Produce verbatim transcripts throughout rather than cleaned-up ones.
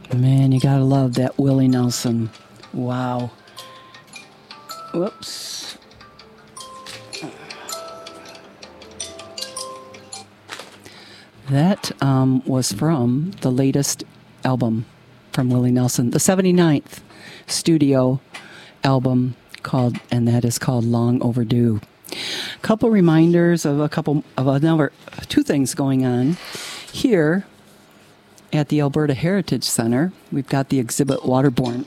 Man, you gotta love that Willie Nelson. Wow. Whoops. That um, was from the latest album from Willie Nelson, the seventy-ninth studio album called, and that is called Long Overdue. A couple reminders of a couple of another two things going on here at the Alberta Heritage Center. We've got the exhibit Waterborne,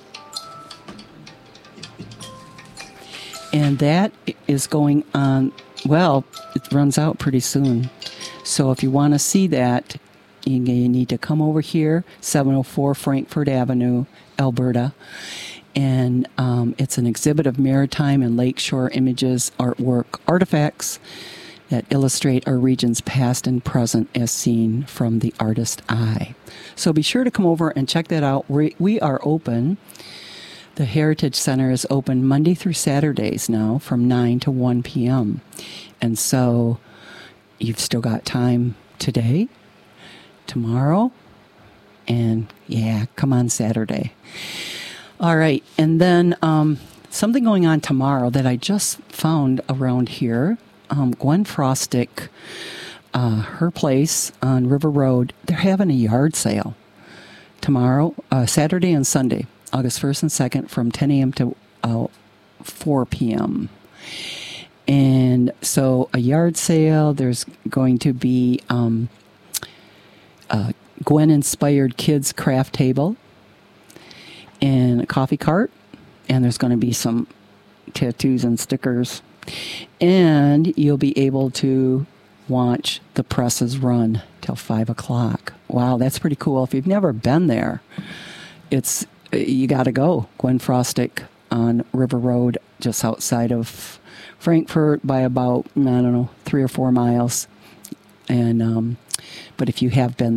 and that is going on. Well, it runs out pretty soon. So if you want to see that, you need to come over here, seven oh four Frankfurt Avenue, Alberta. And um, it's an exhibit of maritime and lakeshore images, artwork, artifacts that illustrate our region's past and present as seen from the artist's eye. So be sure to come over and check that out. We, we are open. The Heritage Center is open Monday through Saturdays now from nine to one p.m. And so you've still got time today, tomorrow, and yeah, come on Saturday. All right, and then um, something going on tomorrow that I just found around here. Um, Gwen Frostick, uh, her place on River Road, they're having a yard sale tomorrow, uh, Saturday and Sunday, August first and second, from ten a.m. to uh, four p.m. And so a yard sale, there's going to be um, a Gwen-inspired kids craft table and a coffee cart, and there's going to be some tattoos and stickers. And you'll be able to watch the presses run till five o'clock. Wow, that's pretty cool. If you've never been there, it's you got to go. Gwen Frostick on River Road, just outside of Frankfurt by about, I don't know, three or four miles. And um, but if you have been